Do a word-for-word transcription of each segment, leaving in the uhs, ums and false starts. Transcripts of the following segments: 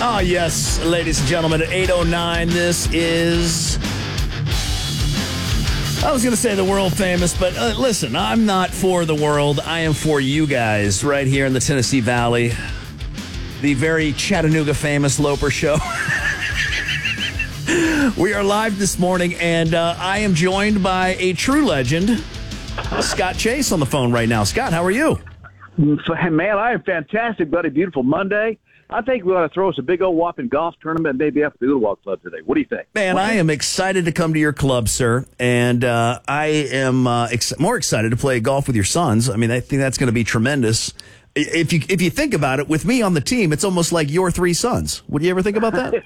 Oh, yes, ladies and gentlemen, at eight oh nine, this is, I was going to say the world famous, but uh, listen, I'm not for the world. I am for you guys right here in the Tennessee Valley. The very Chattanooga famous Loper Show. We are live this morning, and uh, I am joined by a true legend, Scott Chase, on the phone right now. Scott, how are you? Man, I am fantastic, buddy. Beautiful Monday. I think we ought to throw us a big old whopping golf tournament maybe after the Ooltewah Club today. What do you think? Man, I am excited to come to your club, sir, and uh, I am uh, ex- more excited to play golf with your sons. I mean, I think that's going to be tremendous. If you if you think about it, with me on the team, it's almost like your three sons. Would you ever think about that?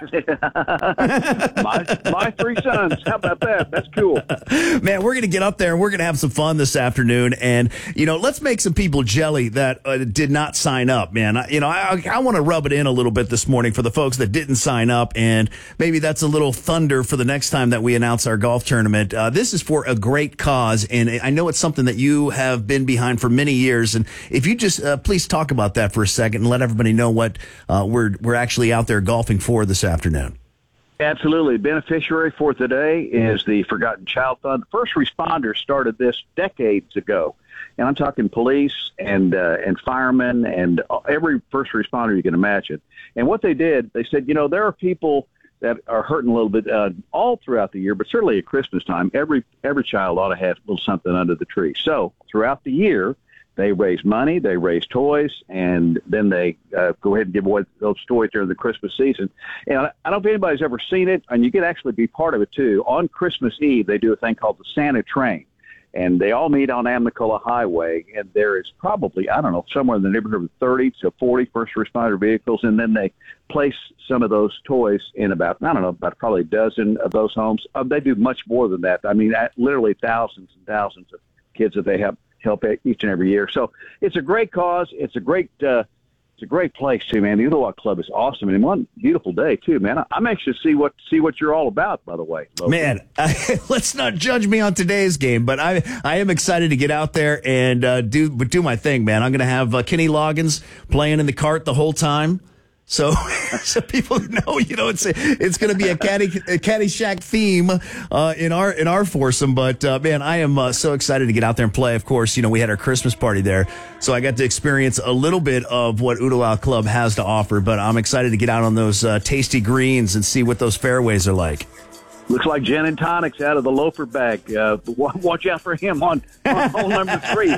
my, my three sons. How about that? That's cool. Man, we're going to get up there and we're going to have some fun this afternoon. And, you know, let's make some people jelly that uh, did not sign up, man. I, you know, I, I want to rub it in a little bit this morning for the folks that didn't sign up. And maybe that's a little thunder for the next time that we announce our golf tournament. Uh, this is for a great cause. And I know it's something that you have been behind for many years. And if you just uh, please talk about that for a second and let everybody know what uh, we're we're actually out there golfing for this afternoon. Absolutely. Beneficiary for today is the Forgotten Child Fund. First responders started this decades ago. And I'm talking police and uh, and firemen and every first responder you can imagine. And what they did, they said, you know, there are people that are hurting a little bit uh, all throughout the year, but certainly at Christmas time, every every child ought to have a little something under the tree. So throughout the year, they raise money, they raise toys, and then they uh, go ahead and give away those toys during the Christmas season. And I don't know if anybody's ever seen it, and you can actually be part of it, too. On Christmas Eve, they do a thing called the Santa Train, and they all meet on Amnicola Highway, and there is probably, I don't know, somewhere in the neighborhood of thirty to forty first responder vehicles, and then they place some of those toys in about, I don't know, about probably a dozen of those homes. Uh, they do much more than that. I mean, literally thousands and thousands of kids that they have help each and every year. So it's a great cause. It's a great, uh, it's a great place too, man. The Ooltewah Club is awesome, and one beautiful day too, man. I'm anxious to see what see what you're all about. By the way, Logan. Man, I, let's not judge me on today's game, but I I am excited to get out there and uh, do do my thing, man. I'm going to have uh, Kenny Loggins playing in the cart the whole time. So, so people know, you know, it's it's going to be a caddy a Caddyshack theme uh, in our in our foursome. But uh, man, I am uh, so excited to get out there and play. Of course, you know, we had our Christmas party there, so I got to experience a little bit of what Ooltewah Club has to offer. But I'm excited to get out on those uh, tasty greens and see what those fairways are like. Looks like gin and tonics out of the loafer bag. Uh, watch out for him on, on hole number three.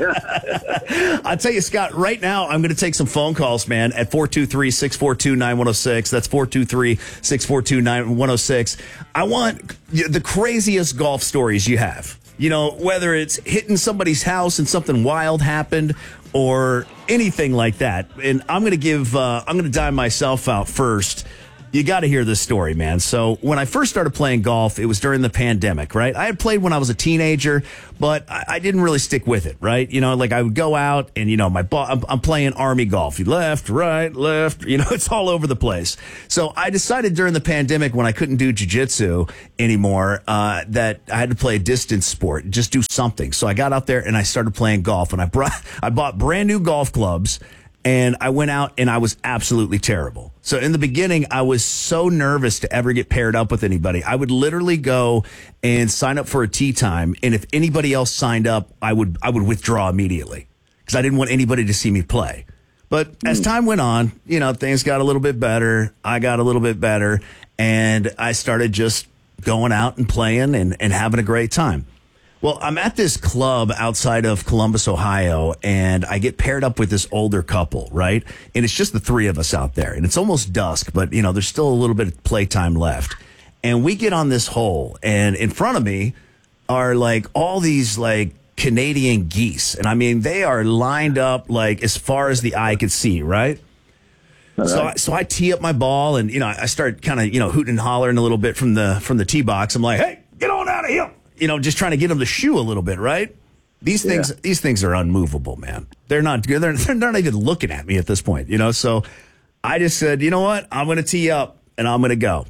I'll tell you, Scott, right now I'm going to take some phone calls, man, at four two three, six four two, nine one zero six. That's four two three, six four two, nine one zero six. I want the craziest golf stories you have. You know, whether it's hitting somebody's house and something wild happened or anything like that. And I'm going to give, uh, I'm going to dive myself out first. You got to hear this story, man. So when I first started playing golf, it was during the pandemic, right? I had played when I was a teenager, but I, I didn't really stick with it, right? You know, like I would go out and, you know, my ball, I'm, I'm playing Army golf. Left, right, left, you know, it's all over the place. So I decided during the pandemic when I couldn't do jiu-jitsu anymore, uh, that I had to play a distance sport, just do something. So I got out there and I started playing golf, and I brought, I bought brand new golf clubs. And I went out and I was absolutely terrible. So in the beginning, I was so nervous to ever get paired up with anybody. I would literally go and sign up for a tee time. And if anybody else signed up, I would, I would withdraw immediately because I didn't want anybody to see me play. But as time went on, you know, things got a little bit better. I got a little bit better, and I started just going out and playing and, and having a great time. Well, I'm at this club outside of Columbus, Ohio, and I get paired up with this older couple, right? And it's just the three of us out there. And it's almost dusk, but, you know, there's still a little bit of playtime left. And we get on this hole, and in front of me are, like, all these, like, Canadian geese. And, I mean, they are lined up, like, as far as the eye could see, right? Right. So, I, so I tee up my ball, and, you know, I start kind of, you know, hooting and hollering a little bit from the from the tee box. I'm like, hey, get on out of here. You know, just trying to get them to shoo a little bit, right? These things, yeah. these things are unmovable, man. They're not, they're, they're not even looking at me at this point, you know? So I just said, you know what? I'm going to tee up and I'm going to go.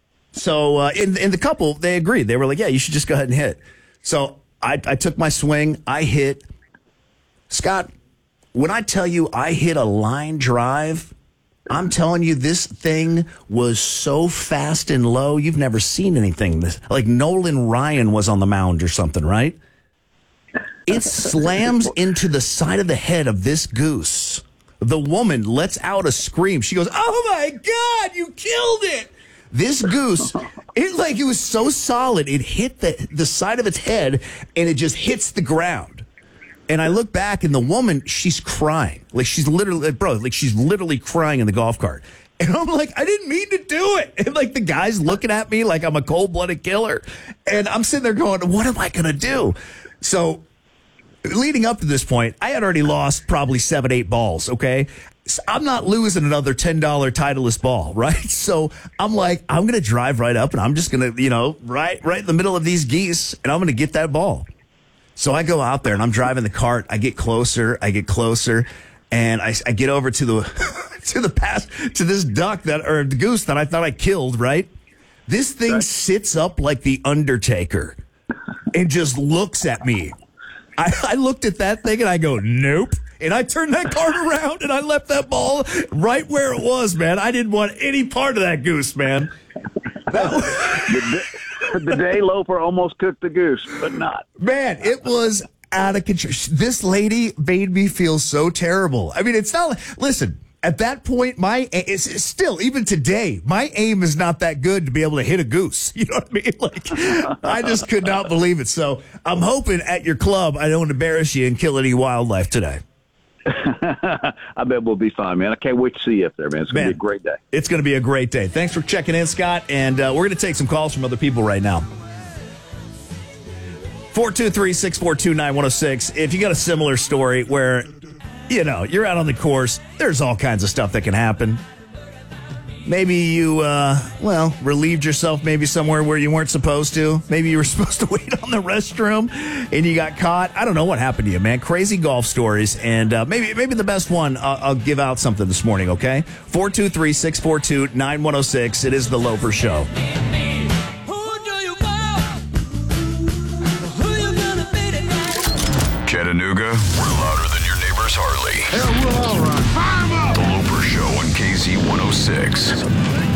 So, uh, in, in the couple, they agreed. They were like, yeah, you should just go ahead and hit. So I, I took my swing. I hit. Scott, when I tell you I hit a line drive I'm telling you, this thing was so fast and low. You've never seen anything this, like Nolan Ryan was on the mound or something, right? It slams into the side of the head of this goose. The woman lets out a scream. She goes, "Oh my God, you killed it!" This goose, it like it was so solid, it hit the, the side of its head and it just hits the ground. And I look back and the woman, she's crying. Like she's literally, bro, like she's literally crying in the golf cart. And I'm like, I didn't mean to do it. And like the guy's looking at me like I'm a cold-blooded killer. And I'm sitting there going, what am I going to do? So leading up to this point, I had already lost probably seven, eight balls, okay? So I'm not losing another ten dollars Titleist ball, right? So I'm like, I'm going to drive right up and I'm just going to, you know, right, right in the middle of these geese and I'm going to get that ball. So I go out there and I'm driving the cart. I get closer, I get closer, and I, I get over to the to the pass to this duck that or the goose that I thought I killed. Right, this thing right. sits up like the Undertaker and just looks at me. I, I looked at that thing and I go, nope. And I turned that cart around and I left that ball right where it was, man. I didn't want any part of that goose, man. That was- The day loafer almost cooked the goose, but not. Man, it was out of control. This lady made me feel so terrible. I mean, it's not like, listen, at that point, my, it's, it's still, even today, my aim is not that good to be able to hit a goose. You know what I mean? Like, I just could not believe it. So I'm hoping at your club, I don't embarrass you and kill any wildlife today. I bet we'll be fine, man. I can't wait to see you up there, man. It's going to be a great day. It's going to be a great day. Thanks for checking in, Scott. And uh, we're going to take some calls from other people right now. four two three, six four two, nine one oh six. If you got a similar story where, you know, you're out on the course, there's all kinds of stuff that can happen. Maybe you, uh, well, relieved yourself maybe somewhere where you weren't supposed to. Maybe you were supposed to wait on the restroom and you got caught. I don't know what happened to you, man. Crazy golf stories. And uh, maybe maybe the best one, uh, I'll give out something this morning, okay? four two three, six four two, nine one oh six. It is The Loafer Show. Chattanooga, we're louder than your neighbor's Harley. Hell, we're all right. Fire 'em up! The Loafer Show on K Z one oh six.